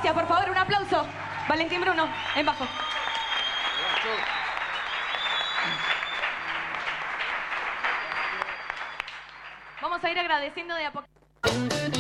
Gracias, por favor, un aplauso. Valentín Bruno, en bajo. Vamos a ir agradeciendo de a poco.